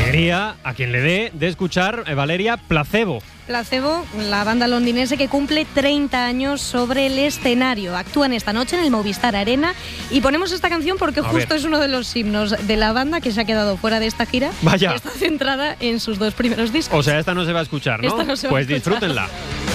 alegría a quien le dé de escuchar, Valeria, Placebo. Placebo, la banda londinense que cumple 30 años sobre el escenario. Actúan esta noche en el Movistar Arena y ponemos esta canción porque justo es uno de los himnos de la banda que se ha quedado fuera de esta gira. Vaya. Está centrada en sus 2 primeros discos. O sea, esta no se va a escuchar, ¿no? Esta no se va pues a escuchar. disfrútenla.